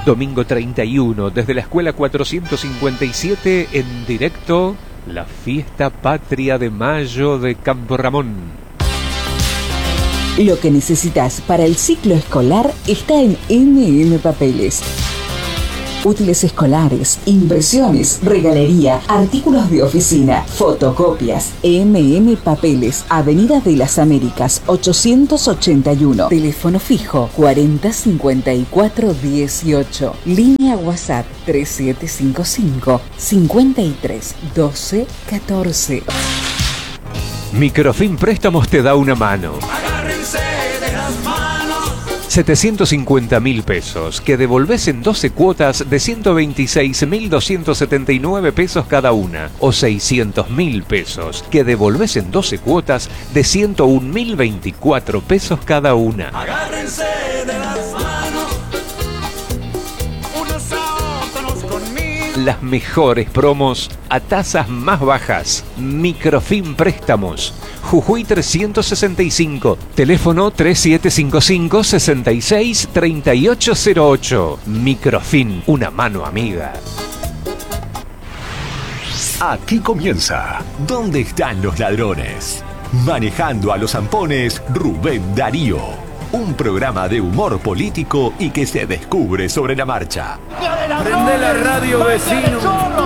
Domingo 31, desde la Escuela 457, en directo, la Fiesta Patria de Mayo de Campo Ramón. Lo que necesitas para el ciclo escolar está en MM Papeles. Útiles escolares, impresiones, regalería, artículos de oficina, fotocopias. MM Papeles, Avenida de las Américas, 881. Teléfono fijo 405418. Línea WhatsApp 3755 53 12 14. Microfin Préstamos te da una mano. 750.000 pesos, que devolvés en 12 cuotas de 126.279 pesos cada una, o 600.000 pesos, que devolvés en 12 cuotas de 101.024 pesos cada una. Agárrense de las manos, unos a otros conmigo. Las mejores promos a tasas más bajas. Microfin Préstamos. Jujuy 365, teléfono 3755 66 3808. Microfin, una mano amiga. Aquí comienza ¿Dónde están los ladrones? Manejando a los zampones, Rubén Darío. Un programa de humor político y que se descubre sobre la marcha. Prende la radio, vecino.